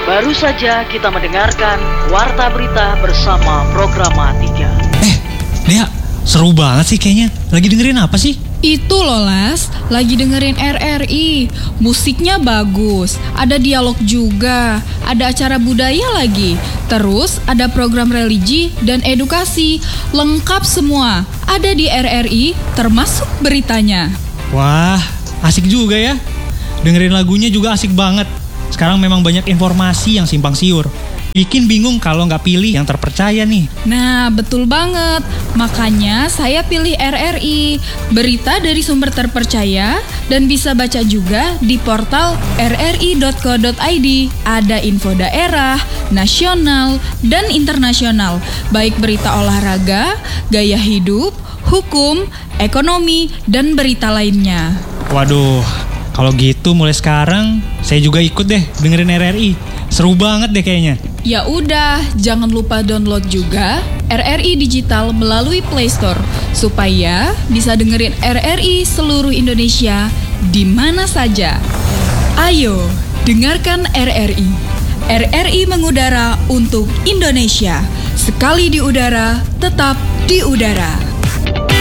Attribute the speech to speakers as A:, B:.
A: Baru saja kita mendengarkan Warta Berita bersama Programa 3.
B: Dea, seru banget sih kayaknya. Lagi dengerin apa sih?
C: Itu loh Las, lagi dengerin RRI. Musiknya bagus, ada dialog juga, ada acara budaya lagi. Terus ada program religi dan edukasi. Lengkap semua, ada di RRI termasuk beritanya.
B: Wah, asik juga ya. Dengerin lagunya juga asik banget. Sekarang memang banyak informasi yang simpang siur. Bikin bingung kalau nggak pilih yang terpercaya nih.
C: Nah, betul banget. Makanya saya pilih RRI, berita dari sumber terpercaya, dan bisa baca juga di portal rri.co.id. Ada info daerah, nasional, dan internasional. Baik berita olahraga, gaya hidup, hukum, ekonomi, dan berita lainnya.
B: Waduh, kalau gitu mulai sekarang saya juga ikut deh dengerin RRI. Seru banget deh kayaknya.
C: Ya udah, jangan lupa download juga RRI Digital melalui Play Store supaya bisa dengerin RRI seluruh Indonesia di mana saja. Ayo, dengarkan RRI. RRI mengudara untuk Indonesia. Sekali di udara, tetap di udara.